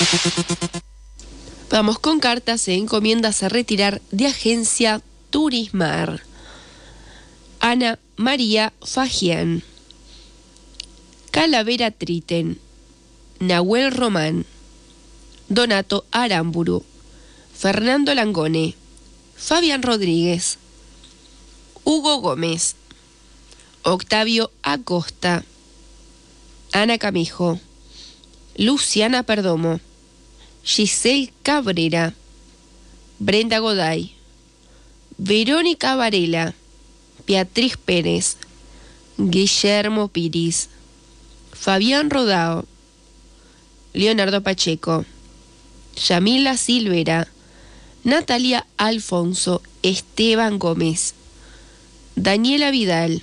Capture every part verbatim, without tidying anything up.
Vamos con cartas e encomiendas a retirar de Agencia Turismar. Ana María Fagián, Calavera Triten, Nahuel Román, Donato Aramburu, Fernando Langone, Fabián Rodríguez, Hugo Gómez, Octavio Acosta, Ana Camijo, Luciana Perdomo, Giselle Cabrera, Brenda Goday, Verónica Varela, Beatriz Pérez, Guillermo Piris, Fabián Rodao, Leonardo Pacheco, Yamila Silvera, Natalia Alfonso, Esteban Gómez, Daniela Vidal,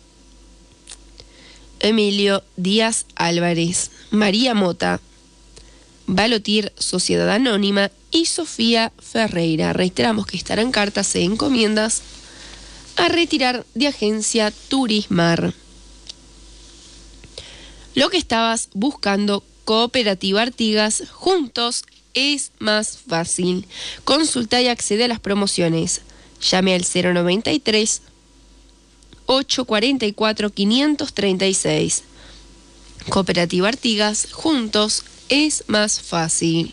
Emilio Díaz Álvarez, María Mota, Balotir Sociedad Anónima y Sofía Ferreira. Reiteramos que estarán cartas e encomiendas a retirar de Agencia Turismar. Lo que estabas buscando, Cooperativa Artigas, juntos es más fácil. Consulta y accede a las promociones. Llame al cero noventa y tres, ochocientos cuarenta y cuatro, quinientos treinta y seis. Cooperativa Artigas, juntos es más fácil.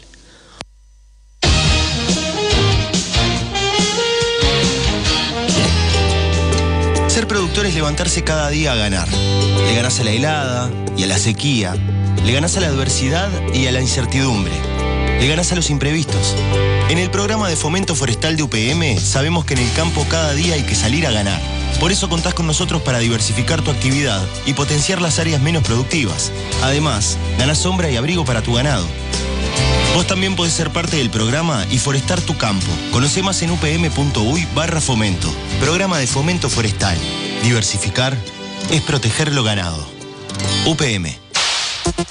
Ser productor es levantarse cada día a ganar. Le ganás a la helada y a la sequía. Le ganás a la adversidad y a la incertidumbre. Le ganás a los imprevistos. En el programa de Fomento Forestal de U P M sabemos que en el campo cada día hay que salir a ganar. Por eso contás con nosotros para diversificar tu actividad y potenciar las áreas menos productivas. Además, ganás sombra y abrigo para tu ganado. Vos también podés ser parte del programa y forestar tu campo. Conocé más en upm.uy barra fomento. Programa de Fomento Forestal. Diversificar es proteger lo ganado. U P M.